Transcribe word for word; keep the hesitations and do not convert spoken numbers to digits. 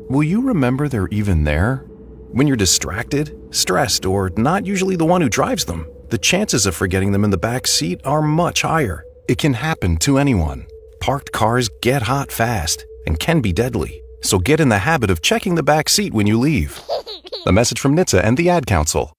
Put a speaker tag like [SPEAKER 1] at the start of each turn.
[SPEAKER 1] will you remember they're even there? When you're distracted, stressed, or not usually the one who drives them, the chances of forgetting them in the back seat are much higher. It can happen to anyone. Parked cars get hot fast and can be deadly, so get in the habit of checking the back seat when you leave. A message from N H T S A and the Ad Council.